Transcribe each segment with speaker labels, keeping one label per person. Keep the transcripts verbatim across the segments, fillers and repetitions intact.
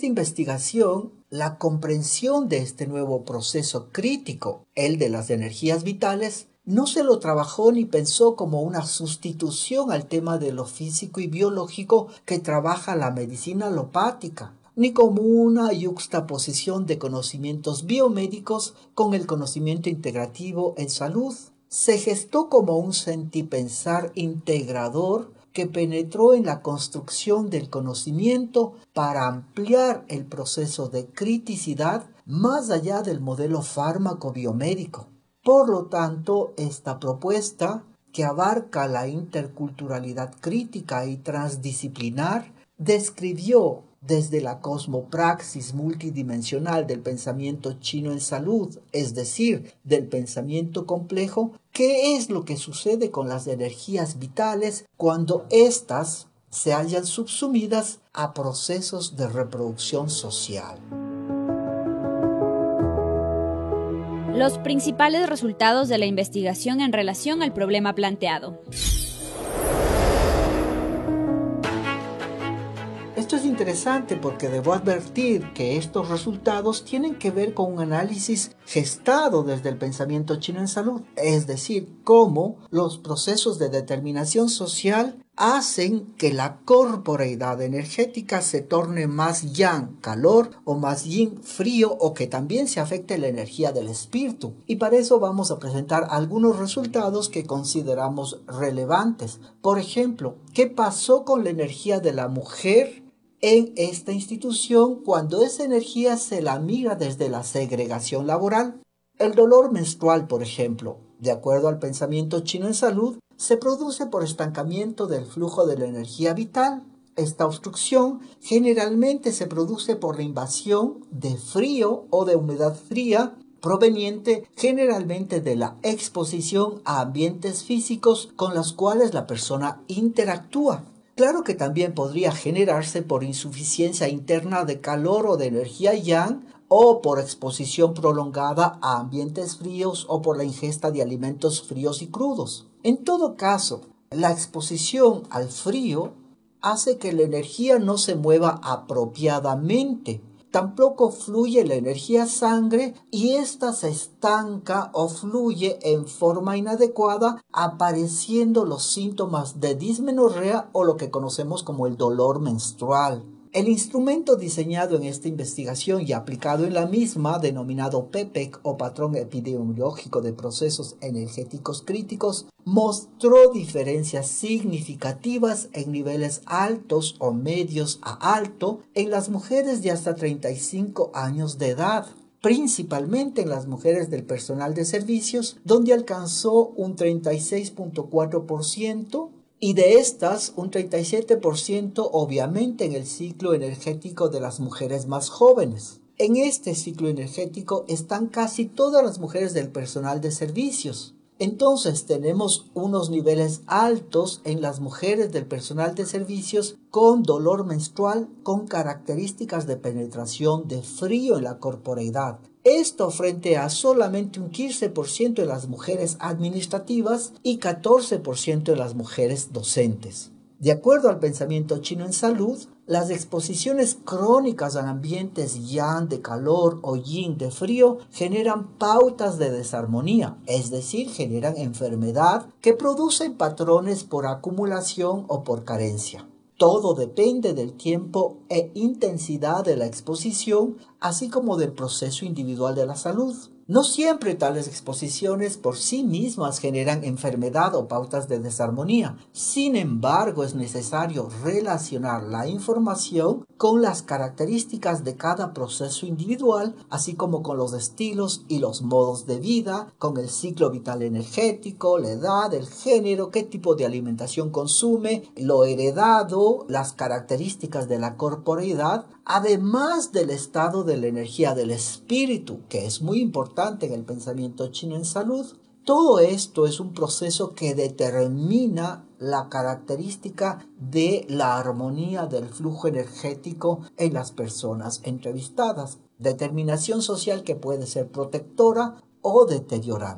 Speaker 1: esta investigación, la comprensión de este nuevo proceso crítico, el de las energías vitales, no se lo trabajó ni pensó como una sustitución al tema de lo físico y biológico que trabaja la medicina alopática, ni como una yuxtaposición de conocimientos biomédicos con el conocimiento integrativo en salud. Se gestó como un sentipensar integrador que penetró en la construcción del conocimiento para ampliar el proceso de criticidad más allá del modelo fármaco-biomédico. Por lo tanto, esta propuesta, que abarca la interculturalidad crítica y transdisciplinar, describió desde la cosmopraxis multidimensional del pensamiento chino en salud, es decir, del pensamiento complejo, qué es lo que sucede con las energías vitales cuando éstas se hallan subsumidas a procesos de reproducción social.
Speaker 2: Los principales resultados de la investigación en relación al problema planteado.
Speaker 1: Esto es interesante porque debo advertir que estos resultados tienen que ver con un análisis gestado desde el pensamiento chino en salud, es decir, cómo los procesos de determinación social hacen que la corporeidad energética se torne más yang, calor, o más yin, frío, o que también se afecte la energía del espíritu. Y para eso vamos a presentar algunos resultados que consideramos relevantes. Por ejemplo, ¿qué pasó con la energía de la mujer en esta institución cuando esa energía se la mira desde la segregación laboral? El dolor menstrual, por ejemplo, de acuerdo al pensamiento chino en salud, se produce por estancamiento del flujo de la energía vital. Esta obstrucción generalmente se produce por la invasión de frío o de humedad fría proveniente generalmente de la exposición a ambientes físicos con los cuales la persona interactúa. Claro que también podría generarse por insuficiencia interna de calor o de energía yang, o por exposición prolongada a ambientes fríos o por la ingesta de alimentos fríos y crudos. En todo caso, la exposición al frío hace que la energía no se mueva apropiadamente. Tampoco fluye la energía sangre y ésta se estanca o fluye en forma inadecuada, apareciendo los síntomas de dismenorrea o lo que conocemos como el dolor menstrual. El instrumento diseñado en esta investigación y aplicado en la misma, denominado P P E C o Patrón Epidemiológico de Procesos Energéticos Críticos, mostró diferencias significativas en niveles altos o medios a alto en las mujeres de hasta treinta y cinco años de edad, principalmente en las mujeres del personal de servicios, donde alcanzó un treinta y seis punto cuatro por ciento, y de estas un treinta y siete por ciento obviamente en el ciclo energético de las mujeres más jóvenes. En este ciclo energético están casi todas las mujeres del personal de servicios. Entonces tenemos unos niveles altos en las mujeres del personal de servicios con dolor menstrual con características de penetración de frío en la corporeidad. Esto frente a solamente un quince por ciento de las mujeres administrativas y catorce por ciento de las mujeres docentes. De acuerdo al pensamiento chino en salud, las exposiciones crónicas a ambientes yang de calor o yin de frío generan pautas de desarmonía, es decir, generan enfermedad que producen patrones por acumulación o por carencia. Todo depende del tiempo e intensidad de la exposición, así como del proceso individual de la salud. No siempre tales exposiciones por sí mismas generan enfermedad o pautas de desarmonía. Sin embargo, es necesario relacionar la información con las características de cada proceso individual, así como con los estilos y los modos de vida, con el ciclo vital energético, la edad, el género, qué tipo de alimentación consume, lo heredado, las características de la corporeidad, además del estado de la energía del espíritu, que es muy importante en el pensamiento chino en salud. Todo esto es un proceso que determina la característica de la armonía del flujo energético en las personas entrevistadas. Determinación social que puede ser protectora o deteriorante.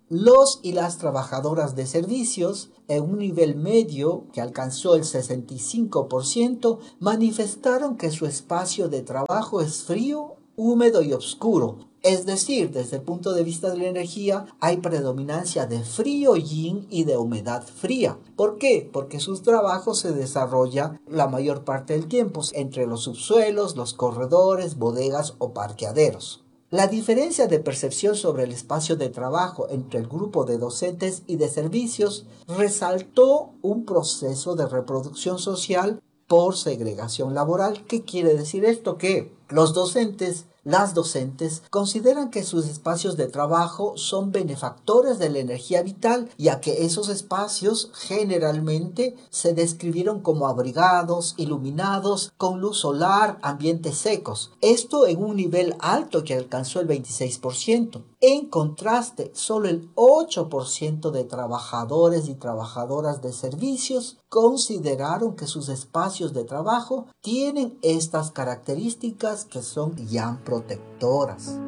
Speaker 1: Los y las trabajadoras de servicios, en un nivel medio que alcanzó el sesenta y cinco por ciento, manifestaron que su espacio de trabajo es frío, húmedo y oscuro. Es decir, desde el punto de vista de la energía, hay predominancia de frío yin y de humedad fría. ¿Por qué? Porque sus trabajos se desarrollan la mayor parte del tiempo entre los subsuelos, los corredores, bodegas o parqueaderos. La diferencia de percepción sobre el espacio de trabajo entre el grupo de docentes y de servicios resaltó un proceso de reproducción social por segregación laboral. ¿Qué quiere decir esto? Que los docentes, las docentes, consideran que sus espacios de trabajo son benefactores de la energía vital, ya que esos espacios generalmente se describieron como abrigados, iluminados, con luz solar, ambientes secos. Esto en un nivel alto que alcanzó el veintiséis por ciento. En contraste, solo el ocho por ciento de trabajadores y trabajadoras de servicios consideraron que sus espacios de trabajo tienen estas características que son ya protectoras.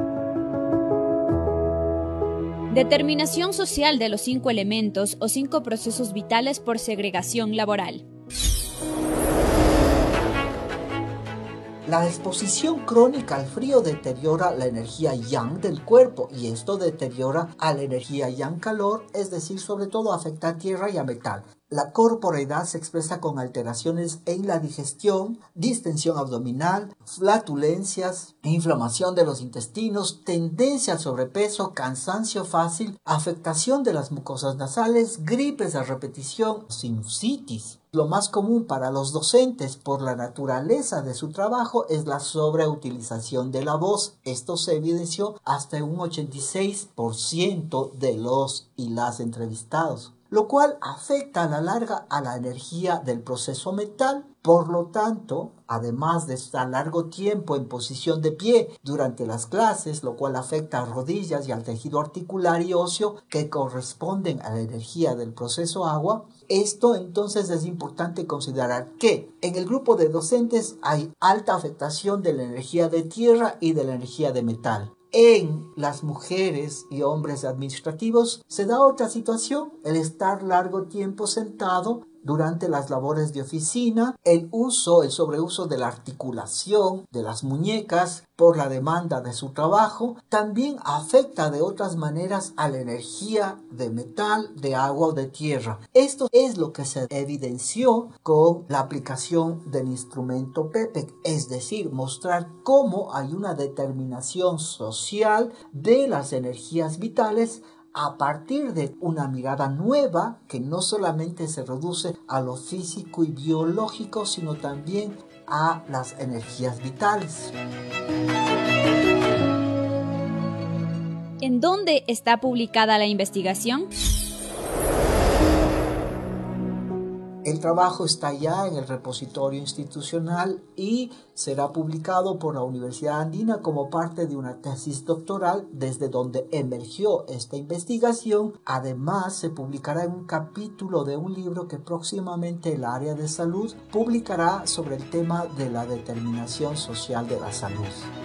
Speaker 2: Determinación social de los cinco elementos o cinco procesos vitales por segregación laboral.
Speaker 1: La exposición crónica al frío deteriora la energía yang del cuerpo y esto deteriora a la energía yang calor, es decir, sobre todo afecta a tierra y a metal. La corporeidad se expresa con alteraciones en la digestión, distensión abdominal, flatulencias, inflamación de los intestinos, tendencia al sobrepeso, cansancio fácil, afectación de las mucosas nasales, gripes a repetición, sinusitis. Lo más común para los docentes por la naturaleza de su trabajo es la sobreutilización de la voz. Esto se evidenció hasta un ochenta y seis por ciento de los y las entrevistados, lo cual afecta a la larga a la energía del proceso mental. Por lo tanto, además de estar largo tiempo en posición de pie durante las clases, lo cual afecta a rodillas y al tejido articular y óseo que corresponden a la energía del proceso agua, esto entonces es importante considerar que en el grupo de docentes hay alta afectación de la energía de tierra y de la energía de metal. En las mujeres y hombres administrativos se da otra situación, el estar largo tiempo sentado durante las labores de oficina, el uso, el sobreuso de la articulación de las muñecas por la demanda de su trabajo, también afecta de otras maneras a la energía de metal, de agua o de tierra. Esto es lo que se evidenció con la aplicación del instrumento P P E C, es decir, mostrar cómo hay una determinación social de las energías vitales a partir de una mirada nueva que no solamente se reduce a lo físico y biológico, sino también a las energías vitales.
Speaker 2: ¿En dónde está publicada la investigación?
Speaker 1: El trabajo está ya en el repositorio institucional y será publicado por la Universidad Andina como parte de una tesis doctoral desde donde emergió esta investigación. Además, se publicará en un capítulo de un libro que próximamente el área de salud publicará sobre el tema de la determinación social de la salud.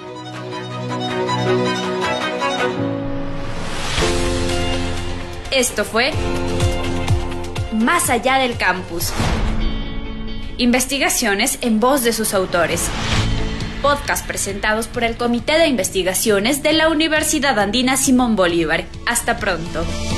Speaker 2: Esto fue Más allá del campus. Investigaciones en voz de sus autores. Podcast presentados por el Comité de Investigaciones de la Universidad Andina Simón Bolívar. Hasta pronto.